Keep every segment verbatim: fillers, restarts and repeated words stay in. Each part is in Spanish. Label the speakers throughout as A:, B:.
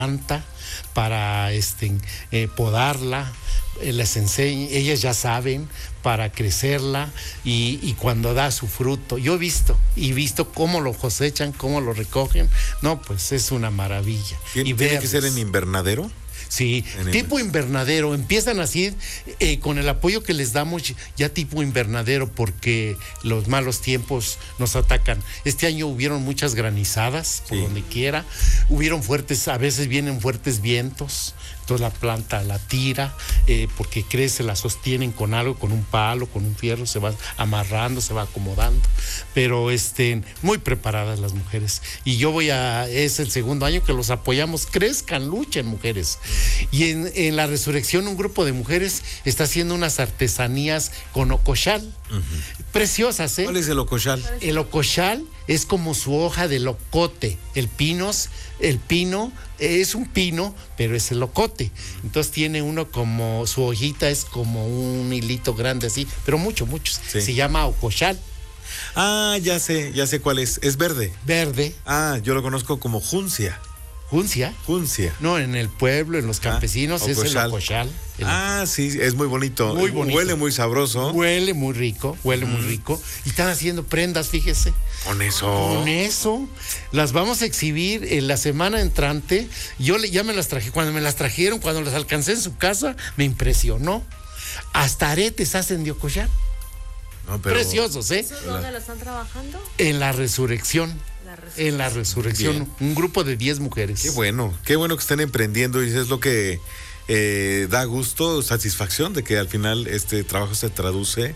A: planta, para este, eh, podarla, eh, les enseña, ellas ya saben, para crecerla y, y cuando da su fruto. Yo he visto, y visto cómo lo cosechan, cómo lo recogen, no, pues es una maravilla.
B: ¿Tiene,
A: y
B: ¿tiene que ser en invernadero?
A: Sí, en tipo el... invernadero, empiezan así eh, con el apoyo que les damos ya tipo invernadero porque los malos tiempos nos atacan. Este año hubieron muchas granizadas por sí. donde quiera, hubieron fuertes, a veces vienen fuertes vientos, entonces la planta la tira eh, porque crece, la sostienen con algo, con un palo, con un fierro, se va amarrando, se va acomodando, pero este, muy preparadas las mujeres. Y yo voy a, es el segundo año que los apoyamos, crezcan, luchen mujeres. Y en, en la resurrección un grupo de mujeres está haciendo unas artesanías con ocochal, uh-huh. preciosas, ¿eh?
B: ¿Cuál es el ocochal?
A: El ocochal es como su hoja de locote, el pinos, el pino es un pino, pero es el locote. Entonces tiene uno como, su hojita es como un hilito grande así, pero mucho, mucho. Sí. Se llama ocochal.
B: Ah, ya sé, ya sé cuál es. Es verde.
A: Verde.
B: Ah, yo lo conozco como juncia.
A: ¿Juncia?
B: Juncia.
A: No, en el pueblo, en los campesinos, ah, es el ocochal. El
B: ah, sí, es muy bonito.
A: Muy bonito.
B: Huele muy sabroso.
A: Huele muy rico, huele mm. muy rico. Y están haciendo prendas, fíjese.
B: Con eso.
A: Con eso. Las vamos a exhibir en la semana entrante. Yo le, ya me las traje. Cuando me las trajeron, cuando las alcancé en su casa, me impresionó. Hasta aretes hacen de ocochal. No, pero... Preciosos, ¿eh?
C: ¿Eso dónde lo están trabajando?
A: En la resurrección. En la resurrección, bien. Un grupo de diez mujeres.
B: Qué bueno, qué bueno que estén emprendiendo y es lo que eh, da gusto, satisfacción de que al final este trabajo se traduce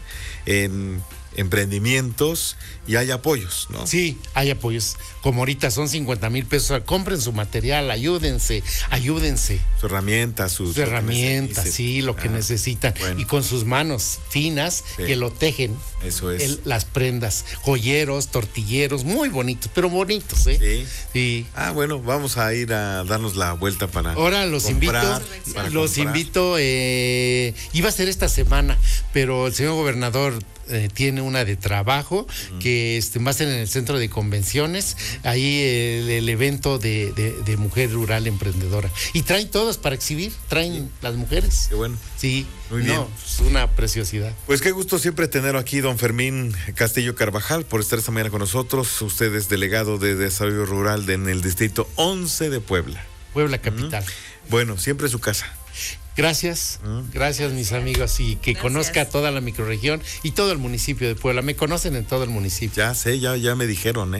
B: en emprendimientos y hay apoyos, ¿no?
A: Sí, hay apoyos. Como ahorita son cincuenta mil pesos, compren su material, ayúdense, ayúdense.
B: Su herramienta, sus...
A: Su herramienta, sí, lo que ah, necesitan. Bueno. Y con sus manos finas sí. que lo tejen.
B: Eso es.
A: El, las prendas, joyeros, tortilleros, muy bonitos, pero bonitos, ¿eh?
B: Sí.
A: Sí.
B: Ah, bueno, vamos a ir a darnos la vuelta para
A: Ahora los
B: comprar,
A: invito,
B: para
A: los
B: comprar.
A: invito, eh, iba a ser esta semana, pero el señor gobernador Eh, tiene una de trabajo uh-huh. que este, va a ser en el centro de convenciones, uh-huh. ahí el, el evento de, de, de mujer rural emprendedora. Y traen todos para exhibir, traen sí. las mujeres.
B: Qué bueno.
A: Sí,
B: muy bien.
A: No, es una preciosidad.
B: Pues qué gusto siempre tener aquí don Fermín Castillo Carvajal por estar esta mañana con nosotros. Usted es delegado de Desarrollo Rural de, en el distrito once de Puebla.
A: Puebla capital.
B: Uh-huh. Bueno, siempre su casa.
A: Gracias, gracias mis amigos y que gracias. Conozca toda la microrregión y todo el municipio de Puebla. Me conocen en todo el municipio.
B: Ya sé, ya, ya me dijeron, ¿eh?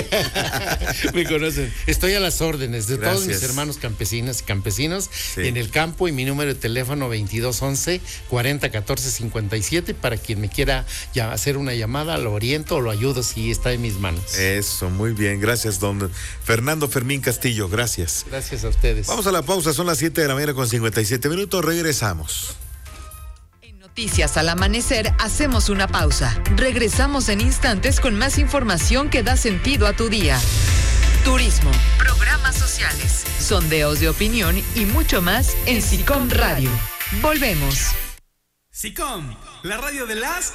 A: Me conocen. Estoy a las órdenes de
B: gracias.
A: Todos mis hermanos campesinas y campesinos
B: sí.
A: en el campo y mi número de teléfono veintidós once cuarenta catorce cincuenta y siete para quien me quiera ya hacer una llamada, lo oriento o lo ayudo si está en mis manos.
B: Eso, muy bien. Gracias, don Fernando Fermín Castillo. Gracias.
A: Gracias a ustedes.
B: Vamos a la pausa, son las siete de la mañana con cincuenta y siete minutos. Regresamos.
D: En Noticias al Amanecer hacemos una pausa. Regresamos en instantes con más información que da sentido a tu día. Turismo, programas sociales, sondeos de opinión y mucho más en SICOM Radio. Volvemos.
E: SICOM, la radio de las